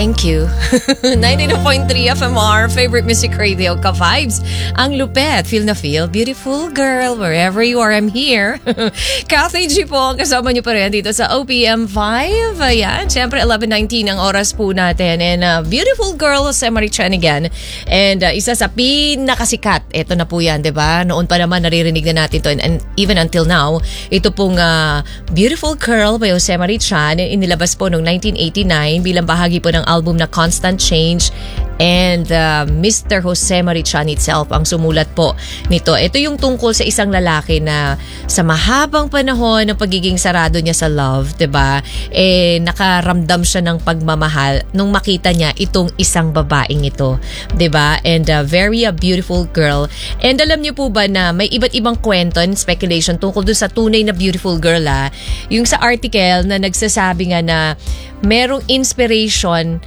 Thank you. 92.3 FMR, favorite music radio, Ka-Vibes. Ang lupet, feel na feel. Beautiful girl, wherever you are, I'm here. Kathy G po, kasama niyo pa rin dito sa OPM 5. Ayan, syempre 11:19 ang oras po natin. And beautiful girl, Jose Marie Chan again. And isa sa pinakasikat, ito na po yan, diba? Noon pa naman naririnig na natin to. And even until now, ito pong Beautiful Girl by Jose Marie Chan. Inilabas po noong 1989 bilang bahagi po ng album na Constant Change, and Mr. Jose Marie Chan itself ang sumulat po nito. Ito yung tungkol sa isang lalaki na sa mahabang panahon ng pagiging sarado niya sa love, 'di ba? Nakaramdam siya ng pagmamahal nung makita niya itong isang babaeng ito, 'di ba? And very beautiful girl. And alam niyo po ba na may iba't ibang kwento and speculation tungkol dun sa tunay na beautiful girl, yung sa article na nagsasabi nga na merong inspiration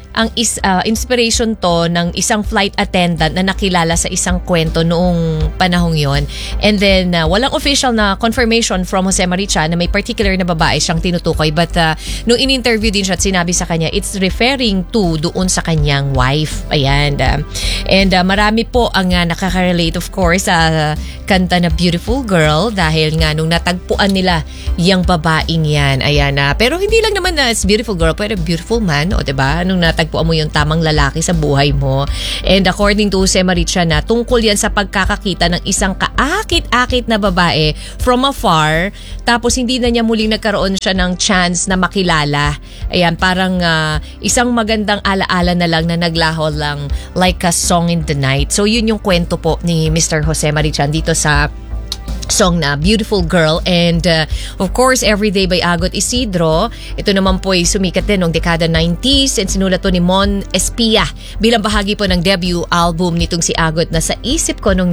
to ng isang flight attendant na nakilala sa isang kwento noong panahong yon. And then walang official na confirmation from Jose Marie Chan na may particular na babae siyang tinutukoy, but nung in-interview din siya at sinabi sa kanya, it's referring to doon sa kanyang wife. Ayan. And marami po ang nakaka-relate of course sa kanta na Beautiful Girl dahil nga nung natagpuan nila yung babaeng yan. Ayan. Pero hindi lang naman na it's beautiful girl, pero beautiful man, o diba? Nung natagpuan mo yung tamang lalaki sa buhay mo. And according to Jose Marie Chan, tungkol yan sa pagkakakita ng isang kaakit-akit na babae from afar, tapos hindi na niya muling nagkaroon siya ng chance na makilala. Ayan, parang isang magandang alaala na lang na naglaho lang like a song in the night. So yun yung kwento po ni Mr. Jose Marie Chan dito sa song na Beautiful Girl. And of course, Everyday by Agot Isidro. Ito naman po ay sumikat din noong dekada 90s and sinulat to ni Mon Espia bilang bahagi po ng debut album nitong si Agot na Sa Isip Ko noong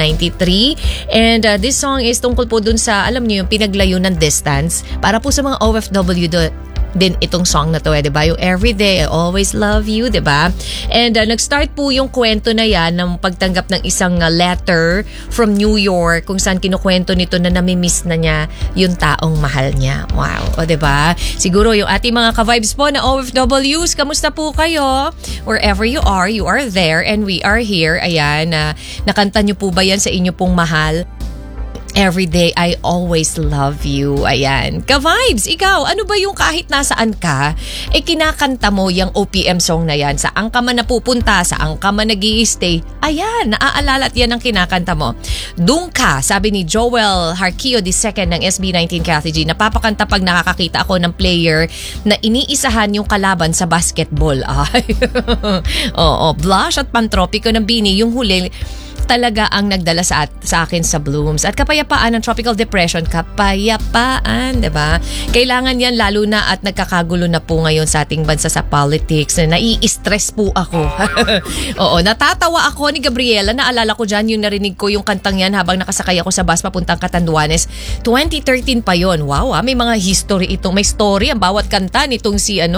1993. And this song is tungkol po dun sa, alam niyo, yung pinaglayo ng distance para po sa mga OFW din itong song na to, diba? Yung Everyday, I Always Love You, diba? And nag-start po yung kwento na yan ng pagtanggap ng isang letter from New York kung saan kinukwento nito na namimiss na niya yung taong mahal niya. Wow, o diba? Siguro yung ating mga ka-vibes po na OFWs, kamusta po kayo? Wherever you are there and we are here. Ayan, nakanta niyo po ba yan sa inyo pong mahal? Everyday, I Always Love You. Ayan. Ka-vibes, ikaw, ano ba yung kahit nasaan ka, kinakanta mo yung OPM song na yan? Saan ka man napupunta, saan ka man nag-i-stay, ayan, naaalala at yan ang kinakanta mo. Doon ka, sabi ni Joel Harquillo II ng SB19 Kathy G, napapakanta pag nakakakita ako ng player na iniisahan yung kalaban sa basketball. Ay, oo, Blush at Pantropiko ng Bini, yung huli, talaga ang nagdala sa akin sa Blooms. At kapayapaan ng tropical depression, kapayapaan, diba? Kailangan yan lalo na at nagkakagulo na po ngayon sa ating bansa sa politics. Nai-stress po ako. Oo, natatawa ako ni Gabriela. Naalala ko dyan, yung narinig ko yung kantang yan habang nakasakay ako sa bus papuntang Catanduanes. 2013 pa yon. Wow, may mga history itong, may story ang bawat kanta nitong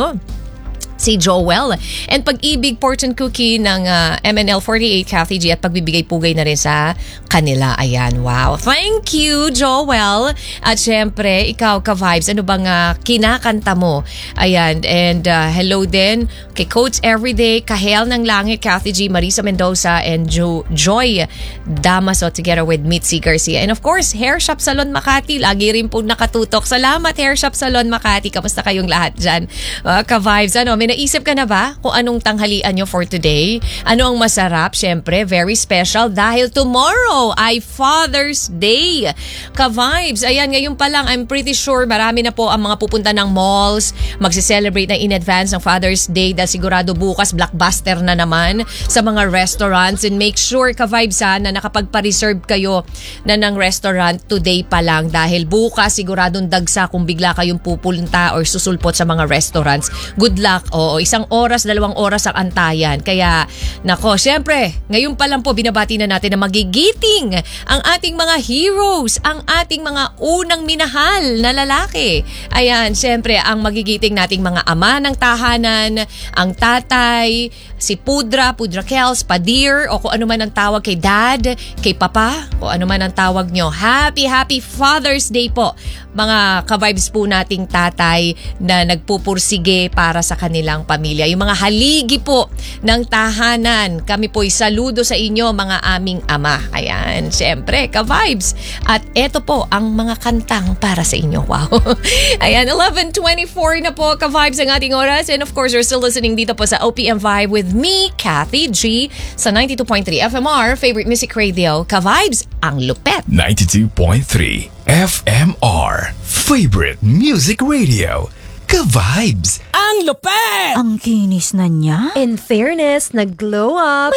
si Joel. And Pag-ibig, Fortune Cookie ng MNL 48 Kathy G at pagbibigay-pugay na rin sa kanila. Ayan, wow. Thank you, Joel. At syempre, ikaw, Ka-Vibes, ano bang kinakanta mo? Ayan, and hello din kay Coach Everyday, Kahel ng Langit, Kathy G, Marisa Mendoza, and Joy Damaso together with Mitzi Garcia. And of course, Hair Shop Salon Makati, lagi rin po nakatutok. Salamat, Hair Shop Salon Makati. Kamusta kayong lahat dyan? Ka-Vibes, may naisip ka na ba kung anong tanghalian nyo for today? Ano ang masarap? Syempre, very special dahil tomorrow ay Father's Day. Ka-Vibes, ayan, ngayon pa lang, I'm pretty sure marami na po ang mga pupunta ng malls, magse-celebrate na in advance ng Father's Day dahil sigurado bukas blockbuster na naman sa mga restaurants. And make sure, Ka-Vibes, na nakapagpa-reserve kayo na ng restaurant today pa lang dahil bukas siguradong dagsa kung bigla kayong pupunta or susulpot sa mga restaurants. Good luck. Oo, 1 oras, 2 oras ang antayan. Kaya, nako, syempre, ngayon pa lang po binabati na natin na magigiting ang ating mga heroes, ang ating mga unang minahal na lalaki. Ayan, syempre, ang magigiting nating mga ama ng tahanan, ang tatay, si Pudra Kels, Padir, o kung ano man ang tawag kay dad, kay papa, o ano man ang tawag nyo. Happy Father's Day po, mga ka-vibes po nating tatay na nagpupursige para sa kanila kanilang pamilya. Yung mga haligi po ng tahanan, kami po'y saludo sa inyo mga aming ama. Ayan, syempre, ka-vibes. At eto po ang mga kantang para sa inyo. Wow. Ayan, 11:24 na po ka-vibes ang ating oras. And of course, you're still listening dito po sa OPM Vibe with me, Kathy G, sa 92.3 FMR, Favorite Music Radio. Ka-vibes, ang lupet. 92.3 FMR, Favorite Music Radio. Ka-vibes! Ang lupet! Ang kinis na niya. In fairness, nag-glow up.